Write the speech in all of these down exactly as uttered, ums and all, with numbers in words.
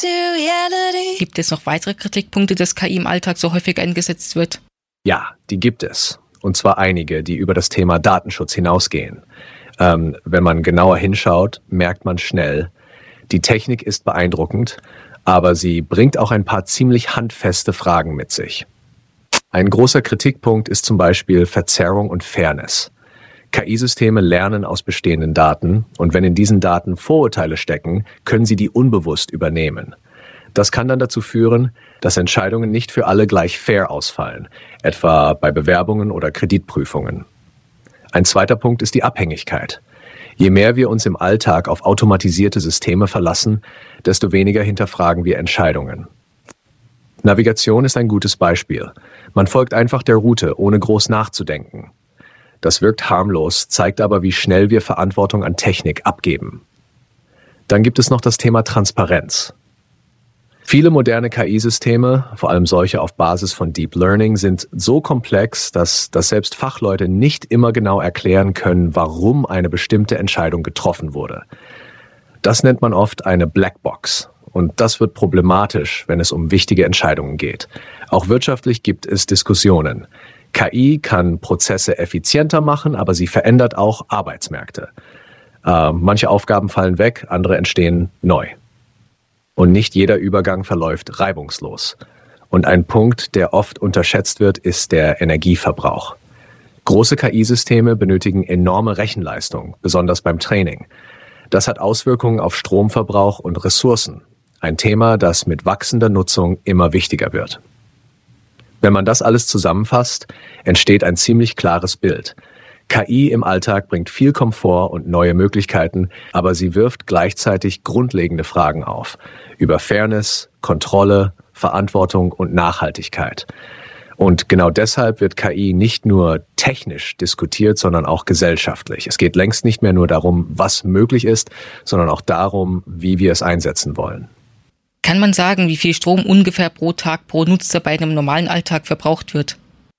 Gibt es noch weitere Kritikpunkte, dass K I im Alltag so häufig eingesetzt wird? Ja, die gibt es. Und zwar einige, die über das Thema Datenschutz hinausgehen. Ähm, wenn man genauer hinschaut, merkt man schnell, die Technik ist beeindruckend, aber sie bringt auch ein paar ziemlich handfeste Fragen mit sich. Ein großer Kritikpunkt ist zum Beispiel Verzerrung und Fairness. K I-Systeme lernen aus bestehenden Daten und wenn in diesen Daten Vorurteile stecken, können sie die unbewusst übernehmen. Das kann dann dazu führen, dass Entscheidungen nicht für alle gleich fair ausfallen, etwa bei Bewerbungen oder Kreditprüfungen. Ein zweiter Punkt ist die Abhängigkeit. Je mehr wir uns im Alltag auf automatisierte Systeme verlassen, desto weniger hinterfragen wir Entscheidungen. Navigation ist ein gutes Beispiel. Man folgt einfach der Route, ohne groß nachzudenken. Das wirkt harmlos, zeigt aber, wie schnell wir Verantwortung an Technik abgeben. Dann gibt es noch das Thema Transparenz. Viele moderne K I-Systeme, vor allem solche auf Basis von Deep Learning, sind so komplex, dass, dass selbst Fachleute nicht immer genau erklären können, warum eine bestimmte Entscheidung getroffen wurde. Das nennt man oft eine Blackbox. Und das wird problematisch, wenn es um wichtige Entscheidungen geht. Auch wirtschaftlich gibt es Diskussionen. K I kann Prozesse effizienter machen, aber sie verändert auch Arbeitsmärkte. Äh, manche Aufgaben fallen weg, andere entstehen neu. Und nicht jeder Übergang verläuft reibungslos. Und ein Punkt, der oft unterschätzt wird, ist der Energieverbrauch. Große K I-Systeme benötigen enorme Rechenleistung, besonders beim Training. Das hat Auswirkungen auf Stromverbrauch und Ressourcen. Ein Thema, das mit wachsender Nutzung immer wichtiger wird. Wenn man das alles zusammenfasst, entsteht ein ziemlich klares Bild. K I im Alltag bringt viel Komfort und neue Möglichkeiten, aber sie wirft gleichzeitig grundlegende Fragen auf über Fairness, Kontrolle, Verantwortung und Nachhaltigkeit. Und genau deshalb wird K I nicht nur technisch diskutiert, sondern auch gesellschaftlich. Es geht längst nicht mehr nur darum, was möglich ist, sondern auch darum, wie wir es einsetzen wollen. Kann man sagen, wie viel Strom ungefähr pro Tag pro Nutzer bei einem normalen Alltag verbraucht wird?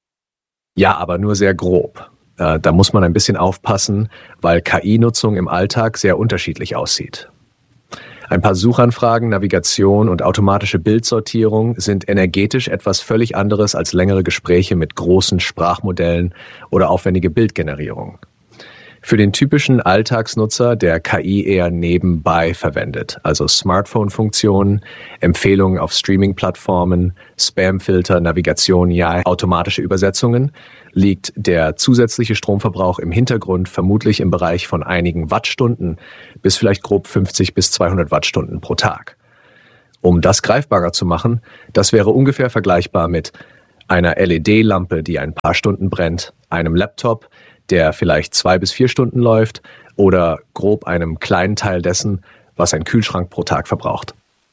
Ja, aber nur sehr grob. Äh, da muss man ein bisschen aufpassen, weil K I-Nutzung im Alltag sehr unterschiedlich aussieht. Ein paar Suchanfragen, Navigation und automatische Bildsortierung sind energetisch etwas völlig anderes als längere Gespräche mit großen Sprachmodellen oder aufwendige Bildgenerierung. Für den typischen Alltagsnutzer, der K I eher nebenbei verwendet, also Smartphone-Funktionen, Empfehlungen auf Streaming-Plattformen, Spamfilter, Navigation, ja, automatische Übersetzungen, liegt der zusätzliche Stromverbrauch im Hintergrund vermutlich im Bereich von einigen Wattstunden bis vielleicht grob fünfzig bis zweihundert Wattstunden pro Tag. Um das greifbarer zu machen, das wäre ungefähr vergleichbar mit einer L E D-Lampe, die ein paar Stunden brennt, einem Laptop, der vielleicht zwei bis vier Stunden läuft, oder grob einem kleinen Teil dessen, was ein Kühlschrank pro Tag verbraucht.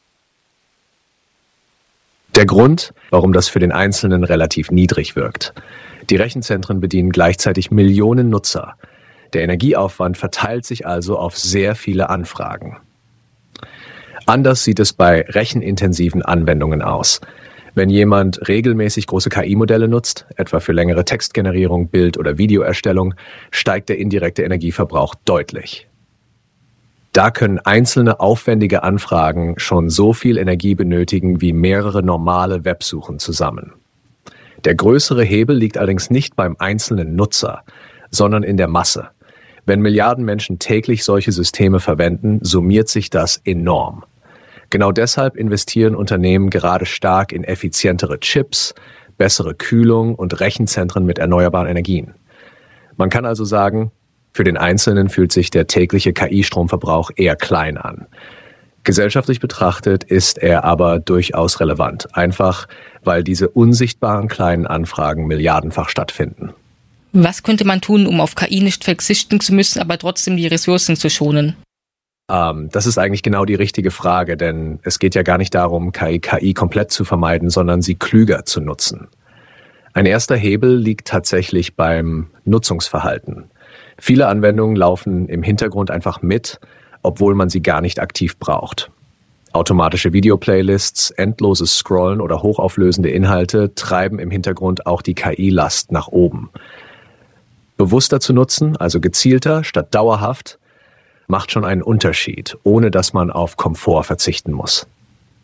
Der Grund, warum das für den Einzelnen relativ niedrig wirkt. Die Rechenzentren bedienen gleichzeitig Millionen Nutzer. Der Energieaufwand verteilt sich also auf sehr viele Anfragen. Anders sieht es bei rechenintensiven Anwendungen aus. Wenn jemand regelmäßig große K I-Modelle nutzt, etwa für längere Textgenerierung, Bild- oder Videoerstellung, steigt der indirekte Energieverbrauch deutlich. Da können einzelne aufwendige Anfragen schon so viel Energie benötigen wie mehrere normale Websuchen zusammen. Der größere Hebel liegt allerdings nicht beim einzelnen Nutzer, sondern in der Masse. Wenn Milliarden Menschen täglich solche Systeme verwenden, summiert sich das enorm. Genau deshalb investieren Unternehmen gerade stark in effizientere Chips, bessere Kühlung und Rechenzentren mit erneuerbaren Energien. Man kann also sagen, für den Einzelnen fühlt sich der tägliche K I-Stromverbrauch eher klein an. Gesellschaftlich betrachtet ist er aber durchaus relevant, einfach weil diese unsichtbaren kleinen Anfragen milliardenfach stattfinden. Was könnte man tun, um auf K I nicht verzichten zu müssen, aber trotzdem die Ressourcen zu schonen? Ähm, das ist eigentlich genau die richtige Frage, denn es geht ja gar nicht darum, K I, K I komplett zu vermeiden, sondern sie klüger zu nutzen. Ein erster Hebel liegt tatsächlich beim Nutzungsverhalten. Viele Anwendungen laufen im Hintergrund einfach mit, obwohl man sie gar nicht aktiv braucht. Automatische Videoplaylists, endloses Scrollen oder hochauflösende Inhalte treiben im Hintergrund auch die K I-Last nach oben. Bewusster zu nutzen, also gezielter statt dauerhaft, macht schon einen Unterschied, ohne dass man auf Komfort verzichten muss.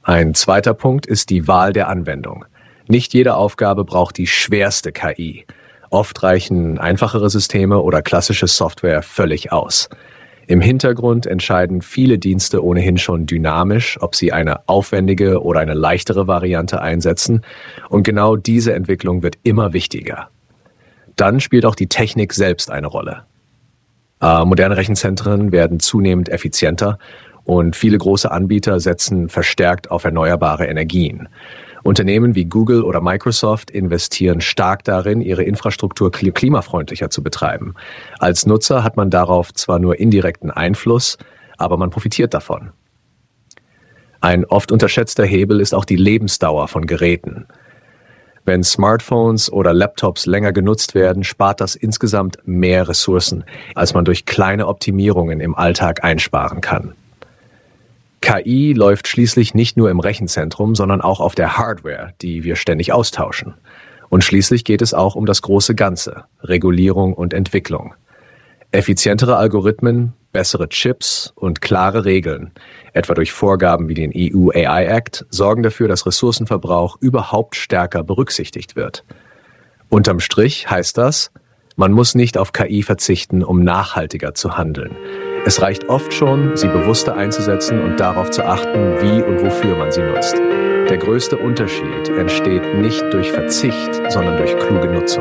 Ein zweiter Punkt ist die Wahl der Anwendung. Nicht jede Aufgabe braucht die schwerste K I. Oft reichen einfachere Systeme oder klassische Software völlig aus. Im Hintergrund entscheiden viele Dienste ohnehin schon dynamisch, ob sie eine aufwendige oder eine leichtere Variante einsetzen. Und genau diese Entwicklung wird immer wichtiger. Dann spielt auch die Technik selbst eine Rolle. Äh, moderne Rechenzentren werden zunehmend effizienter und viele große Anbieter setzen verstärkt auf erneuerbare Energien. Unternehmen wie Google oder Microsoft investieren stark darin, ihre Infrastruktur klimafreundlicher zu betreiben. Als Nutzer hat man darauf zwar nur indirekten Einfluss, aber man profitiert davon. Ein oft unterschätzter Hebel ist auch die Lebensdauer von Geräten. Wenn Smartphones oder Laptops länger genutzt werden, spart das insgesamt mehr Ressourcen, als man durch kleine Optimierungen im Alltag einsparen kann. K I läuft schließlich nicht nur im Rechenzentrum, sondern auch auf der Hardware, die wir ständig austauschen. Und schließlich geht es auch um das große Ganze, Regulierung und Entwicklung. Effizientere Algorithmen, bessere Chips und klare Regeln, etwa durch Vorgaben wie den E U A I Act, sorgen dafür, dass Ressourcenverbrauch überhaupt stärker berücksichtigt wird. Unterm Strich heißt das, man muss nicht auf K I verzichten, um nachhaltiger zu handeln. Es reicht oft schon, sie bewusster einzusetzen und darauf zu achten, wie und wofür man sie nutzt. Der größte Unterschied entsteht nicht durch Verzicht, sondern durch kluge Nutzung.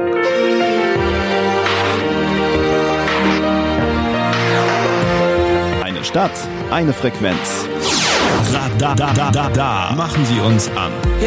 Eine Stadt, eine Frequenz. Radar, da, da, da, da. Machen Sie uns an.